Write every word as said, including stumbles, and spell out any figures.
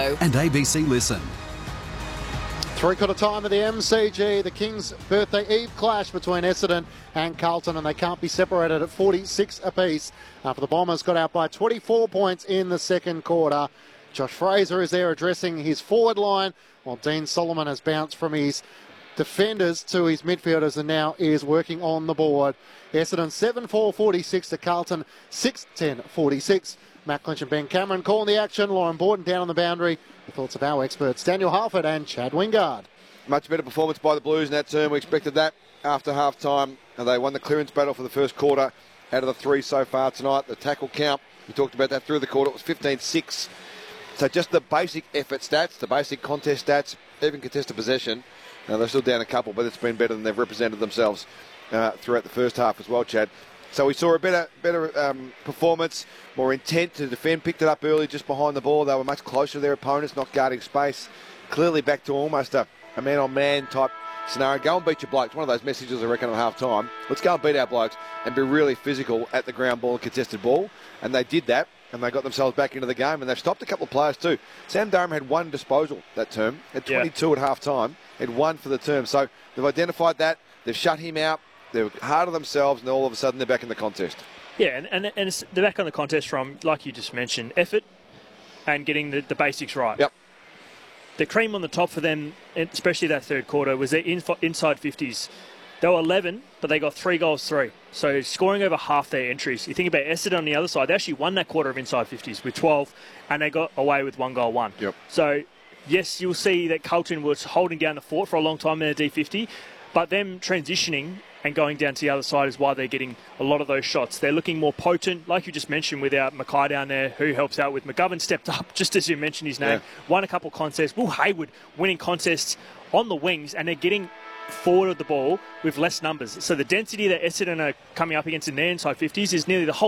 though. And A B C Listen. Three-quarter time of the M C G, the Kings' birthday eve clash between Essendon and Carlton, and they can't be separated at forty-six apiece after the Bombers got out by twenty-four points in the second quarter. Josh Fraser is there addressing his forward line, while Dean Solomon has bounced from his defenders to his midfielders and now is working on the board. Essendon seven four forty-six to Carlton six ten forty-six. Matt Clinch and Ben Cameron calling the action. Lauren Borden down on the boundary. The thoughts of our experts, Daniel Harford and Chad Wingard. Much better performance by the Blues in that term. We expected that after half-time. And they won the clearance battle for the first quarter out of the three so far tonight. The tackle count, we talked about that through the quarter, it was fifteen six. So just the basic effort stats, the basic contest stats, even contested possession. Now they're still down a couple, but it's been better than they've represented themselves uh, throughout the first half as well, Chad. So we saw a better better um, performance, more intent to defend, picked it up early just behind the ball. They were much closer to their opponents, not guarding space. Clearly back to almost a, a man-on-man type scenario. Go and beat your blokes. One of those messages, I reckon, at half-time. Let's go and beat our blokes and be really physical at the ground ball and contested ball. And they did that, and they got themselves back into the game, and they've stopped a couple of players too. Sam Durham had one disposal that term, had twenty-two yeah. at half-time, had one for the term. So they've identified that, they've shut him out, they're hard on themselves, and all of a sudden they're back in the contest. Yeah, and, and, and it's, they're back on the contest from, like you just mentioned, effort and getting the, the basics right. Yep. The cream on the top for them, especially that third quarter, was their in, inside fifties. They were eleven, but they got three goals, three. So scoring over half their entries. You think about Essendon on the other side, they actually won that quarter of inside fifties with twelve, and they got away with one goal, one. Yep. So, yes, you'll see that Carlton was holding down the fort for a long time in their D fifty, but them transitioning and going down to the other side is why they're getting a lot of those shots. They're looking more potent, like you just mentioned, without Mackay down there, who helps out with McGovern stepped up, just as you mentioned his name, yeah. won a couple contests. Will Hayward winning contests on the wings, and they're getting forward of the ball with less numbers. So the density that Essendon are coming up against in their inside fifties is nearly the whole